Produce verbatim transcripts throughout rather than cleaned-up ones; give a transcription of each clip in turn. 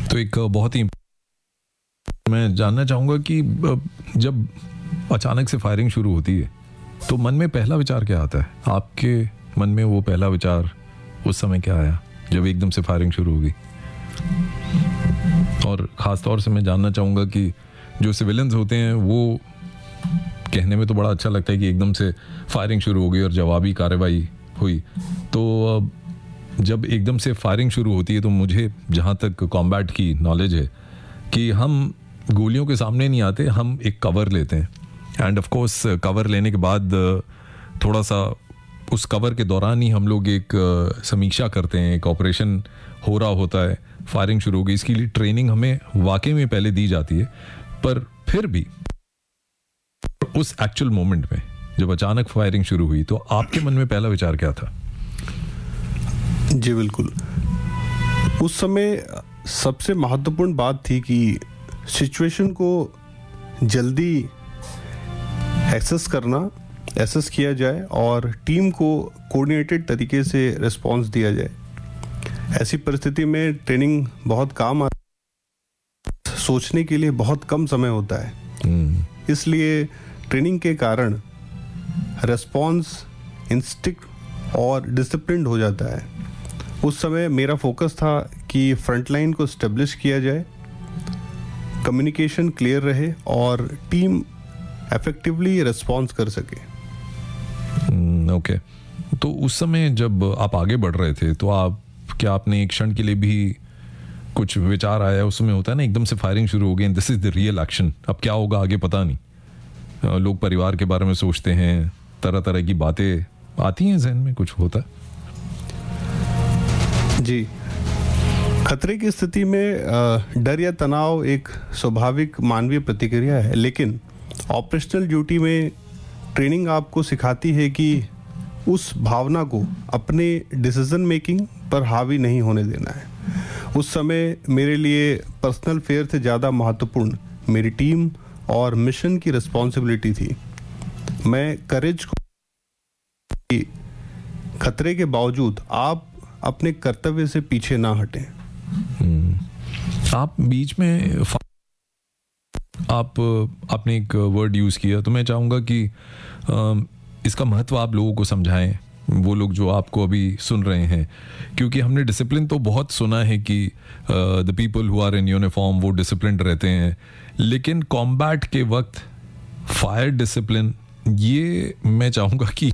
तो एक बहुत ही मैं जानना चाहूँगा कि जब अचानक से फायरिंग शुरू होती है तो मन में पहला विचार क्या आता है? आपके मन में वो पहला विचार उस समय क्या आया जब एकदम से फायरिंग शुरू हो गई? और ख़ास तौर से मैं जानना चाहूँगा कि जो सिविलियंस होते हैं वो कहने में तो बड़ा अच्छा लगता है कि एकदम से फायरिंग शुरू हो गई और जवाबी कार्रवाई हुई, तो जब एकदम से फायरिंग शुरू होती है तो मुझे जहाँ तक कॉम्बैट की नॉलेज है कि हम गोलियों के सामने नहीं आते, हम एक कवर लेते हैं एंड ऑफ कोर्स कवर लेने के बाद थोड़ा सा उस कवर के दौरान ही हम लोग एक समीक्षा करते हैं, एक ऑपरेशन हो रहा होता है, फायरिंग शुरू हो गई, इसके लिए ट्रेनिंग हमें वाकई में पहले दी जाती है। पर फिर भी उस एक्चुअल मोमेंट में जब अचानक फायरिंग शुरू हुई तो आपके मन में पहला विचार क्या था? जी बिल्कुल, उस समय सबसे महत्वपूर्ण बात थी कि सिचुएशन को जल्दी एक्सेस करना एसेस किया जाए और टीम को कोऑर्डिनेटेड तरीके से रिस्पांस दिया जाए। ऐसी परिस्थिति में ट्रेनिंग बहुत काम आता है, सोचने के लिए बहुत कम समय होता है, hmm. इसलिए ट्रेनिंग के कारण रिस्पांस इंस्टिंक्ट और डिसिप्लिन हो जाता है। उस समय मेरा फोकस था कि फ्रंटलाइन को स्टेब्लिश किया जाए, कम्युनिकेशन क्लियर रहे और टीम इफेक्टिवली रिस्पॉन्स कर सके। Okay okay. तो उस समय जब आप आगे बढ़ रहे थे तो आप क्या आपने एक क्षण के लिए भी कुछ विचार आया? उस समय होता है ना, एकदम से फायरिंग शुरू हो गई, this is the real action, अब क्या होगा आगे पता नहीं। लोग परिवार के बारे में सोचते हैं, तरह तरह की बातें आती हैं जहन में, कुछ होता है? जी, खतरे की स्थिति में डर या तनाव एक स्वाभाविक मानवीय प्रतिक्रिया है, लेकिन ऑपरेशनल ड्यूटी में ट्रेनिंग आपको सिखाती है कि उस भावना को अपने डिसीजन मेकिंग पर हावी नहीं होने देना है। उस समय मेरे लिए पर्सनल फेयर से ज़्यादा महत्वपूर्ण मेरी टीम और मिशन की रिस्पॉन्सिबिलिटी थी। मैं करेज को खतरे के बावजूद आप अपने कर्तव्य से पीछे ना हटें। आप बीच में आप आपने एक वर्ड यूज़ किया, तो मैं चाहूँगा कि इसका महत्व आप लोगों को समझाएं, वो लोग जो आपको अभी सुन रहे हैं, क्योंकि हमने डिसिप्लिन तो बहुत सुना है कि the people who are in uniform वो डिसिप्लिन रहते हैं, लेकिन कॉम्बैट के वक्त फायर डिसिप्लिन, ये मैं चाहूँगा कि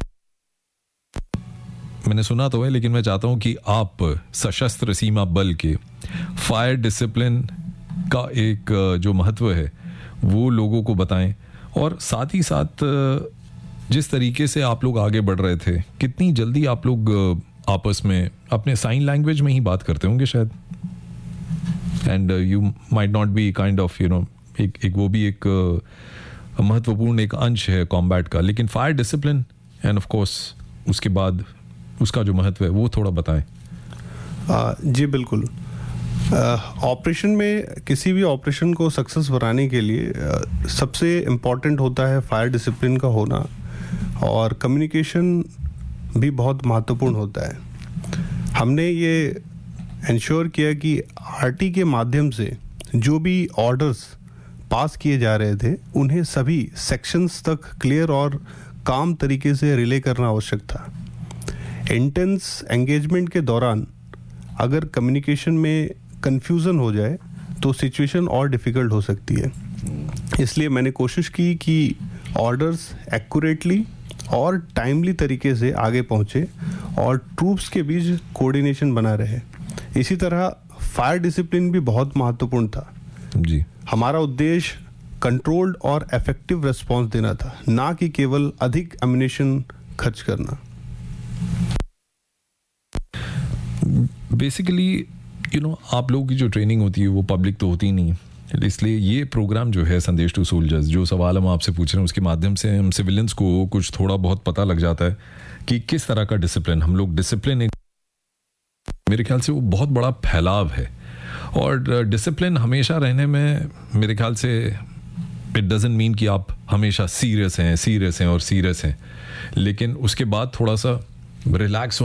मैंने सुना तो है, लेकिन मैं चाहता हूँ कि आप सशस्त्र सीमा बल के फायर डिसिप्लिन का एक जो महत्व है वो लोगों को बताएं, और साथ ही साथ जिस तरीके से आप लोग आगे बढ़ रहे थे, कितनी जल्दी आप लोग आपस में अपने साइन लैंग्वेज में ही बात करते होंगे शायद, and you might not be kind of you know एक एक वो भी एक महत्वपूर्ण एक अंश है कॉम्बैट का, लेकिन fire discipline end of course उसके बाद उसका जो महत्व है वो थोड़ा बताएं। आ, जी बिल्कुल, ऑपरेशन में किसी भी ऑपरेशन को सक्सेस बनाने के लिए आ, सबसे इम्पॉर्टेंट होता है फायर डिसिप्लिन का होना, और कम्युनिकेशन भी बहुत महत्वपूर्ण होता है। हमने ये इंश्योर किया कि आरटी के माध्यम से जो भी ऑर्डर्स पास किए जा रहे थे उन्हें सभी सेक्शंस तक क्लियर और काम तरीके से रिले करना आवश्यक था। इंटेंस एंगेजमेंट के दौरान अगर कम्युनिकेशन में कंफ्यूजन हो जाए तो सिचुएशन और डिफ़िकल्ट हो सकती है, इसलिए मैंने कोशिश की कि ऑर्डर्स एक्यूरेटली और टाइमली तरीके से आगे पहुंचे और ट्रूप्स के बीच कोऑर्डिनेशन बना रहे। इसी तरह फायर डिसिप्लिन भी बहुत महत्वपूर्ण था जी। हमारा उद्देश्य कंट्रोल्ड और इफेक्टिव रिस्पांस देना था, ना कि केवल अधिक एम्युनिशन खर्च करना। बेसिकली यू नो आप लोगों की जो ट्रेनिंग होती है वो पब्लिक तो होती नहीं, इसलिए ये प्रोग्राम जो है संदेश टू सोल्जर्स, जो सवाल हम आपसे पूछ रहे हैं उसके माध्यम से हम सिविलियंस को कुछ थोड़ा बहुत पता लग जाता है कि किस तरह का डिसिप्लिन हम लोग डिसिप्लिन एक, मेरे ख्याल से वो बहुत बड़ा फैलाव है, और डिसिप्लिन हमेशा रहने में मेरे ख्याल से इट डजंट मीन कि आप हमेशा सीरियस हैं सीरियस हैं और सीरियस हैं, लेकिन उसके बाद थोड़ा सा रिलैक्स